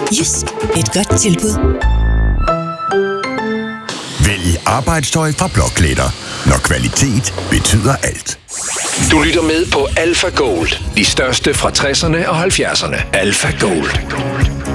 Jysk. Et godt tilbud. Vælg arbejdstøj fra Blåklæder, når kvalitet betyder alt. Du lytter med på Alpha Gold. De største fra 60'erne og 70'erne. Alpha Gold.